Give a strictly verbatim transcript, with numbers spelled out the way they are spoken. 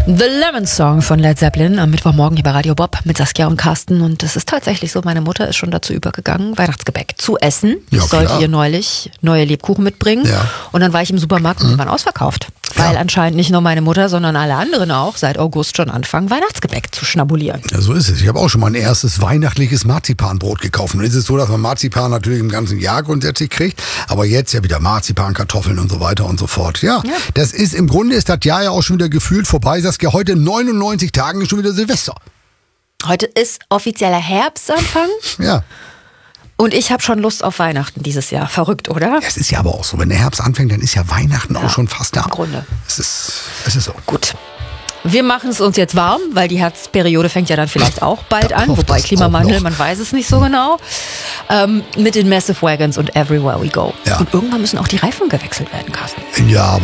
The Lemon Song von Led Zeppelin am Mittwochmorgen hier bei Radio Bob mit Saskia und Carsten. Und es ist tatsächlich so, meine Mutter ist schon dazu übergegangen, Weihnachtsgebäck zu essen. Ja, ich sollte klar. ihr neulich neue Lebkuchen mitbringen. Ja. Und dann war ich im Supermarkt und die waren ausverkauft. Weil Ja. anscheinend nicht nur meine Mutter, sondern alle anderen auch seit August schon anfangen, Weihnachtsgebäck zu schnabulieren. Ja, so ist es. Ich habe auch schon mal ein erstes weihnachtliches Marzipanbrot gekauft. Und es ist so, dass man Marzipan natürlich im ganzen Jahr grundsätzlich kriegt, aber jetzt ja wieder Marzipan, Kartoffeln und so weiter und so fort. Ja, Ja. das ist, im Grunde ist das Jahr ja auch schon wieder gefühlt vorbei. Saskia, heute in neunundneunzig Tagen ist schon wieder Silvester. Heute ist offizieller Herbstanfang Ja. und ich habe schon Lust auf Weihnachten dieses Jahr. Verrückt, oder? Es ist ja aber auch so, wenn der Herbst anfängt, dann ist ja Weihnachten auch schon fast da. im Grunde. Es ist, es ist so. Gut. Wir machen es uns jetzt warm, weil die Herbstperiode fängt ja dann vielleicht auch bald Ja, an. auch Wobei das Klimawandel, auch noch. man weiß es nicht so genau. Ähm, mit den Massive Wagons und Everywhere We Go. Ja. Und irgendwann müssen auch die Reifen gewechselt werden, Carsten. Ja,